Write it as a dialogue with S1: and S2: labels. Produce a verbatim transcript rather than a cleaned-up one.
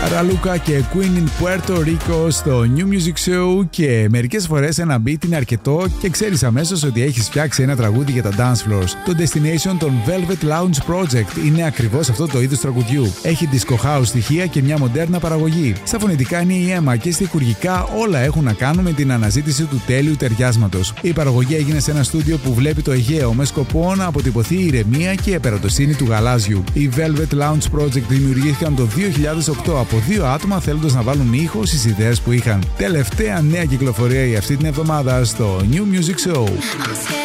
S1: Ραλούκα και Queen in Puerto Rico στο New Music Show. Και μερικές φορές ένα beat είναι αρκετό και ξέρεις αμέσως ότι έχεις φτιάξει ένα τραγούδι για τα dance floors. Το Destination των Velvet Lounge Project είναι ακριβώς αυτό το είδος τραγουδιού. Έχει disco house στοιχεία και μια μοντέρνα παραγωγή. Στα φωνητικά είναι η αίμα και στιχουργικά όλα έχουν να κάνουν με την αναζήτηση του τέλειου ταιριάσματος. Η παραγωγή έγινε σε ένα στούντιο που βλέπει το Αιγαίο με σκοπό να αποτυπωθεί η ηρεμία και η επερατοσύνη του γαλάζιου. Οι Velvet Lounge Project δημιουργήθηκαν το δύο χιλιάδες οκτώ από δύο άτομα θέλοντας να βάλουν ήχο στις ιδέες που είχαν. Τελευταία νέα κυκλοφορία για αυτή την εβδομάδα στο New Music Show.